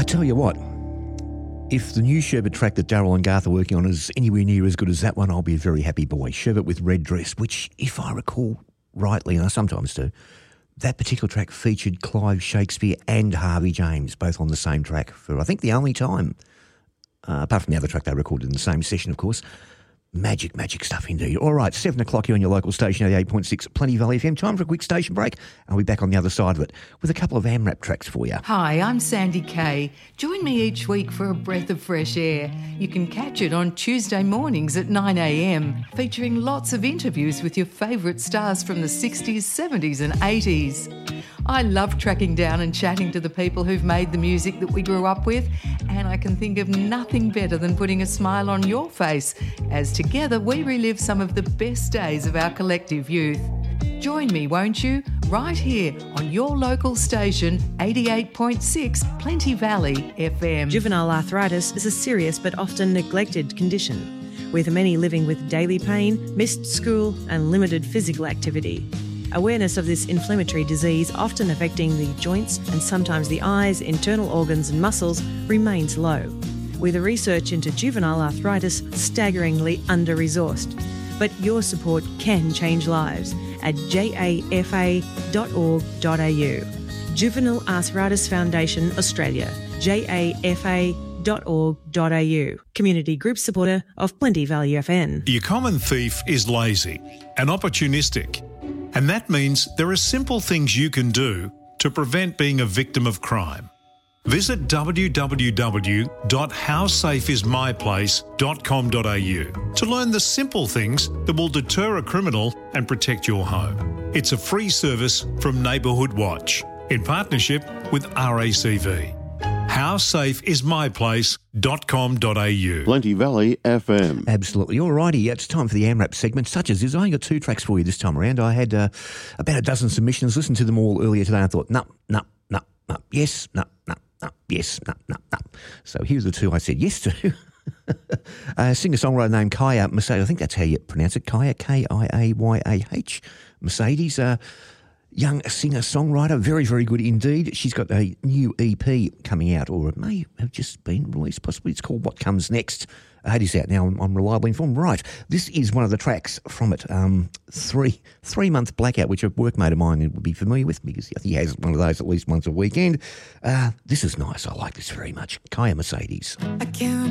I tell you what, if the new Sherbet track that Daryl and Garth are working on is anywhere near as good as that one, I'll be a very happy boy. Sherbet with Red Dress, which, if I recall rightly, and I sometimes do, that particular track featured Clive Shakespeare and Harvey James, both on the same track for, I think, the only time, apart from the other track they recorded in the same session, of course. Magic stuff indeed. All right, 7 o'clock here on your local station, 88.6 Plenty Valley FM. Time for a quick station break. I'll be back on the other side of it with a couple of AMRAP tracks for you. Hi, I'm Sandy Kay. Join me each week for a breath of fresh air. You can catch it on Tuesday mornings at 9 a.m, featuring lots of interviews with your favourite stars from the 60s, 70s and 80s. I love tracking down and chatting to the people who've made the music that we grew up with, and I can think of nothing better than putting a smile on your face as together we relive some of the best days of our collective youth. Join me, won't you? Right here on your local station, 88.6 Plenty Valley FM. Juvenile arthritis is a serious but often neglected condition, with many living with daily pain, missed school and limited physical activity. Awareness of this inflammatory disease, often affecting the joints and sometimes the eyes, internal organs and muscles, remains low, with the research into juvenile arthritis staggeringly under-resourced. But your support can change lives at jafa.org.au. Juvenile Arthritis Foundation Australia, jafa.org.au. Community group supporter of Plenty Valley FN. Your common thief is lazy and opportunistic. And that means there are simple things you can do to prevent being a victim of crime. Visit www.howsafeismyplace.com.au to learn the simple things that will deter a criminal and protect your home. It's a free service from Neighbourhood Watch in partnership with RACV. howsafeismyplace.com.au. Plenty Valley FM. Absolutely. All righty, it's time for the AMRAP segment. Such as this, I only got 2 tracks for you this time around. I had about a dozen submissions, listened to them all earlier today and I thought, no, yes, no, yes, no. So here's the 2 I said yes to. A singer-songwriter named Kaya Mercedes, I think that's how you pronounce it, Kaya, K-I-A-Y-A-H, Mercedes, young singer-songwriter, very, very good indeed. She's got a new EP coming out, or it may have just been released, possibly. It's called What Comes Next. It is out now. I'm reliably informed. Right, this is one of the tracks from it. 3-month Blackout, which a workmate of mine would be familiar with because he has one of those at least once a weekend. This is nice. I like this very much. Kaya Mercedes. I can't